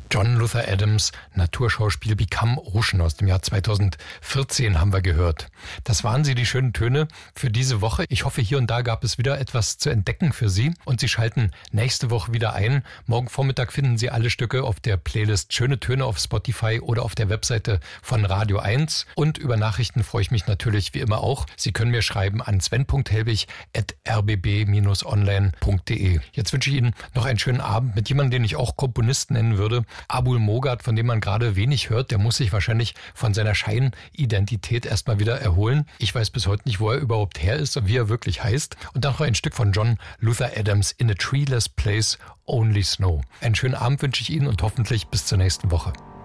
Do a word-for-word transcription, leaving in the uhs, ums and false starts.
John Luther Adams, Naturschauspiel Become Ocean aus dem Jahr zweitausendvierzehn haben wir gehört. Das waren sie, die schönen Töne für diese Woche. Ich hoffe, hier und da gab es wieder etwas zu entdecken für Sie und Sie schalten nächste Woche wieder ein. Morgen Vormittag finden Sie alle Stücke auf der Playlist Schöne Töne auf Spotify oder auf der Webseite von Radio eins. Und über Nachrichten freue ich mich natürlich wie immer auch. Sie können mir schreiben an sven punkt helbig at r b b dash online punkt d e. Jetzt wünsche ich Ihnen noch einen schönen Abend mit jemandem, den ich auch Komponist nennen würde. Abul Mogad, von dem man gerade wenig hört, der muss sich wahrscheinlich von seiner Scheinidentität erstmal wieder erholen. Ich weiß bis heute nicht, wo er überhaupt her ist und wie er wirklich heißt. Und dann noch ein Stück von John Luther Adams, In a Treeless Place, Only Snow. Einen schönen Abend wünsche ich Ihnen und hoffentlich bis zur nächsten Woche.